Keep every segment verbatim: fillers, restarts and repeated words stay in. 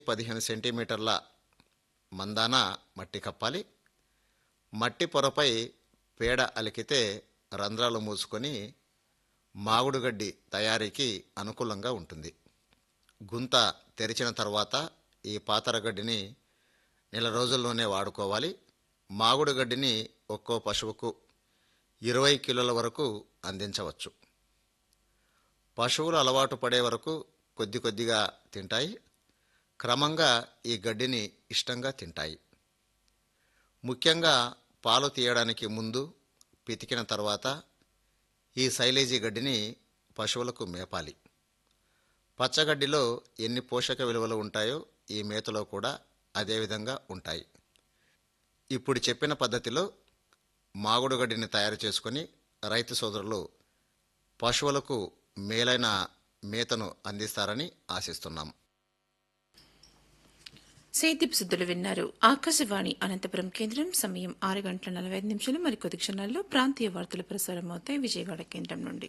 పదిహేను సెంటీమీటర్ల మందాన మట్టి కప్పాలి. మట్టి పొరపై పేడ అలికితే రంధ్రాలు మూసుకొని మామిడిగడ్డి తయారీకి అనుకూలంగా ఉంటుంది. గుంత తెరిచిన తర్వాత ఈ పాతరగడ్డిని నెల రోజుల్లోనే వాడుకోవాలి. మామిడిగడ్డిని ఒక్కో పశువుకు ఇరవై కిలోల వరకు అందించవచ్చు. పశువులు అలవాటు పడే వరకు కొద్ది కొద్దిగా తింటాయి. క్రమంగా ఈ గడ్డిని ఇష్టంగా తింటాయి. ముఖ్యంగా పాలు తీయడానికి ముందు, పితికిన తర్వాత ఈ సైలేజీ గడ్డిని పశువులకు మేపాలి. పచ్చగడ్డిలో ఎన్ని పోషక విలువలు ఉంటాయో ఈ మేతలో కూడా అదేవిధంగా ఉంటాయి. ఇప్పుడు చెప్పిన పద్ధతిలో మామిడిగడ్డిని తయారు చేసుకొని రైతు సోదరులు పశువులకు మేలైన మేతను అందిస్తారని ఆశిస్తున్నాం. సేద్యపు సుద్దులు విన్నారు. ఆకాశవాణి అనంతపురం కేంద్రం. సమయం ఆరు గంటల నలభై ఐదు నిమిషాలు. మరికొద్ది క్షణాల్లో ప్రాంతీయ వార్తలు ప్రసారం అవుతాయి విజయవాడ కేంద్రం నుండి.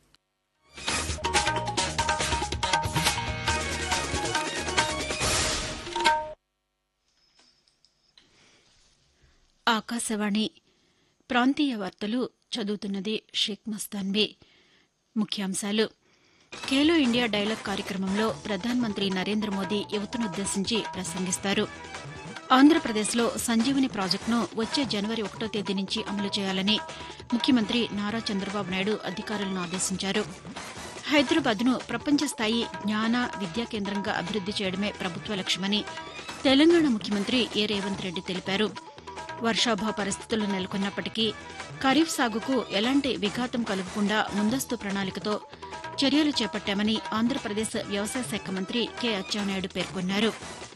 ఆకాశవాణి ప్రాంతీయ వార్తలు చదువుతున్నది షేక్ మస్తాన్వి. ముఖ్యాంశాలు: ఖేలో ఇండియా డైలాగ్ కార్యక్రమంలో ప్రధానమంత్రి నరేంద్ర మోదీ యువతనుద్దేశించి ప్రసంగిస్తారు. ఆంధ్రప్రదేశ్లో సంజీవని ప్రాజెక్టును వచ్చే జనవరి ఒకటో తేదీ నుంచి అమలు చేయాలని ముఖ్యమంత్రి నారా చంద్రబాబు నాయుడు అధికారులను ఆదేశించారు. హైదరాబాద్ను ప్రపంచ స్థాయి జ్ఞాన విద్యా కేంద్రంగా అభివృద్ది చేయడమే ప్రభుత్వ లక్ష్యమని తెలంగాణ ముఖ్యమంత్రి ఏ రేవంత్ రెడ్డి తెలిపారు. వర్షాభావ పరిస్థితులు నెలకొన్నప్పటికీ ఖరీఫ్ సాగుకు ఎలాంటి విఘాతం కలగకుండా ముందస్తు ప్రణాళికతో చర్యలు చేపట్టామని ఆంధ్రప్రదేశ్ వ్యవసాయ శాఖ మంత్రి కె అచ్చెన్నాయుడు పేర్కొన్నారు.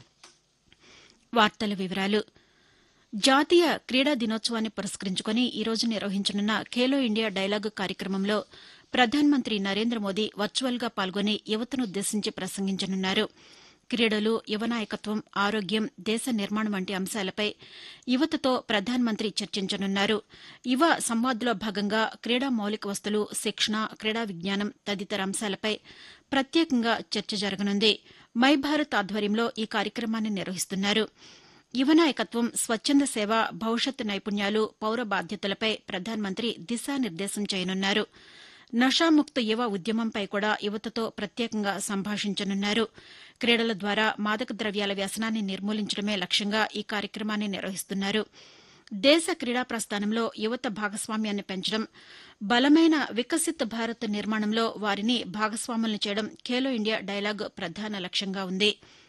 వార్తల వివరాలు: జాతీయ క్రీడా దినోత్సవాన్ని పురస్కరించుకుని ఈరోజు నిర్వహించనున్న ఖేలో ఇండియా డైలాగ్ కార్యక్రమంలో ప్రధానమంత్రి నరేంద్ర మోదీ వర్చువల్గా పాల్గొని యువతనుద్దేశించి ప్రసంగించనున్నారు. క్రీడలు, యువ నాయకత్వం, ఆరోగ్యం, దేశ నిర్మాణం వంటి అంశాలపై యువతతో ప్రధానమంత్రి చర్చించనున్నారు. యువ సంవాద్లో భాగంగా క్రీడా మౌలిక వస్తులు, శిక్షణ, క్రీడా విజ్ఞానం తదితర అంశాలపై ప్రత్యేకంగా చర్చ జరగనుంది. మై భారత్ ఆధ్వర్యంలో ఈ కార్యక్రమాన్ని నిర్వహిస్తున్నారు. యువ నాయకత్వం, స్వచ్ఛంద సేవ, భవిష్యత్ నైపుణ్యాలు, పౌర బాధ్యతలపై ప్రధానమంత్రి దిశానిర్దేశం చేయనున్నారు. నషాముక్త యువ ఉద్యమంపై కూడా యువతతో ప్రత్యేకంగా సంభాషించనున్నారు. క్రీడల ద్వారా మాదక ద్రవ్యాల వ్యసనాన్ని నిర్మూలించడమే లక్ష్యంగా ఈ కార్యక్రమాన్ని నిర్వహిస్తున్నారు. దేశ క్రీడా ప్రస్థానంలో యువత భాగస్వామ్యాన్ని పెంచడం, బలమైన వికసిత్ భారత్ నిర్మాణంలో వారిని భాగస్వాములను చేయడం ఖేలో ఇండియా డైలాగ్ ప్రధాన లక్ష్యంగా ఉంది.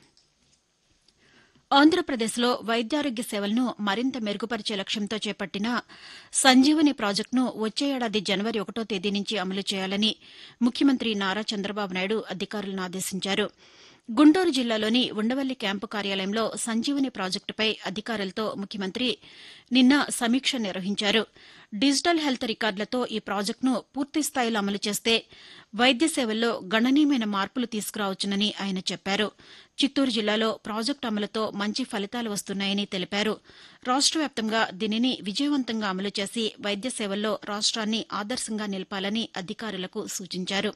ఆంధ్రప్రదేశ్లో వైద్యారోగ్య సేవలను మరింత మెరుగుపరిచే లక్ష్యంతో చేపట్టిన సంజీవని ప్రాజెక్టును వచ్చే ఏడాది జనవరి ఒకటో తేదీ నుంచి అమలు చేయాలని ముఖ్యమంత్రి నారా చంద్రబాబు నాయుడు అధికారులను ఆదేశించారు. గుంటూరు జిల్లాలోని ఉండవల్లి క్యాంపు కార్యాలయంలో సంజీవని ప్రాజెక్టుపై అధికారులతో ముఖ్యమంత్రి నిన్న సమీక్ష నిర్వహించారు. డిజిటల్ హెల్త్ రికార్డులతో ఈ ప్రాజెక్టును పూర్తిస్థాయిలో అమలు చేస్తే వైద్య సేవల్లో గణనీయమైన మార్పులు తీసుకురావచ్చునని ఆయన చెప్పారు. చిత్తూరు జిల్లాలో ప్రాజెక్టు అమలుతో మంచి ఫలితాలు వస్తున్నాయని తెలిపారు. రాష్ట వ్యాప్తంగా దీనిని విజయవంతంగా అమలు చేసి వైద్య సేవల్లో రాష్ట్రాన్ని ఆదర్శంగా నిలపాలని అధికారులకు సూచించారు.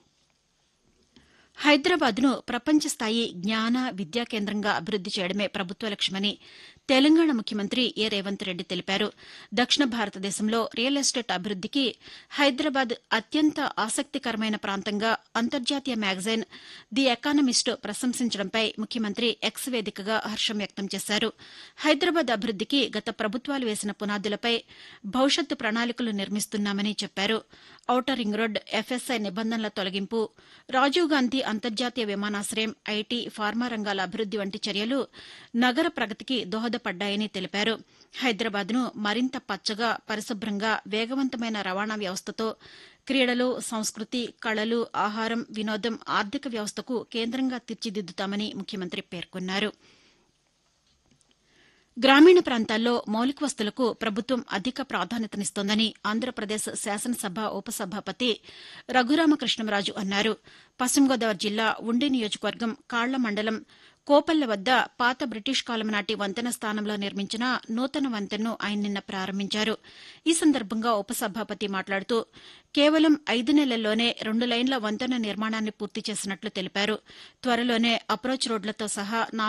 హైదరాబాద్ను ప్రపంచ స్థాయి జ్ఞాన విద్యా కేంద్రంగా అభివృద్ది చేయడమే ప్రభుత్వ లక్ష్యమని తెలంగాణ ముఖ్యమంత్రి ఏ రేవంత్ రెడ్డి తెలిపారు. దక్షిణ భారతదేశంలో రియల్ ఎస్టేట్ అభివృద్దికి హైదరాబాద్ అత్యంత ఆసక్తికరమైన ప్రాంతంగా అంతర్జాతీయ మ్యాగజైన్ ది ఎకానమిస్ట్ ప్రశంసించడంపై ముఖ్యమంత్రి ఎక్స్ వేదికగా హర్షం వ్యక్తం చేశారు. హైదరాబాద్ అభివృద్దికి గత ప్రభుత్వాలు వేసిన పునాదులపై భవిష్యత్తు ప్రణాళికలు నిర్మిస్తున్నామని చెప్పారు. ఔటర్ రింగ్ రోడ్, ఎఫ్ఎస్ఐ నిబంధనల తొలగింపు, రాజీవ్ గాంధీ అంతర్జాతీయ విమానాశ్రయం, ఐటీ, ఫార్మా రంగాల అభివృద్ది వంటి చర్యలు నగర ప్రగతికి దోహదపడ్డాయని తెలిపారు. హైదరాబాద్ను మరింత పచ్చగా, పరిశుభ్రంగా, వేగవంతమైన రవాణా వ్యవస్థతో క్రీడలు, సంస్కృతి, కళలు, ఆహారం, వినోదం, ఆర్థిక వ్యవస్థకు కేంద్రంగా తీర్చిదిద్దుతామని ముఖ్యమంత్రి పేర్కొన్నారు. గ్రామీణ ప్రాంతాల్లో మౌలిక వస్తులకు ప్రభుత్వం అధిక ప్రాధాన్యతనిస్తోందని ఆంధ్రప్రదేశ్ శాసనసభ ఉపసభాపతి రఘురామకృష్ణంరాజు అన్నారు. పశ్చిమ గోదావరి జిల్లా ఉండి నియోజకవర్గం కాళ్ల మండలం కోపల్ల వద్ద పాత బ్రిటిష్ కాలం నాటి వంతెన స్థానంలో నిర్మించిన నూతన వంతెనను ఆయన నిన్న ప్రారంభించారు. ఈ సందర్భంగా ఉపసభాపతి మాట్లాడుతూ కేవలం ఐదు నెలల్లోనే రెండు లైన్ల వంతెన నిర్మాణాన్ని పూర్తి చేసినట్లు తెలిపారు. త్వరలోనే అప్రోచ్ రోడ్లతో సహా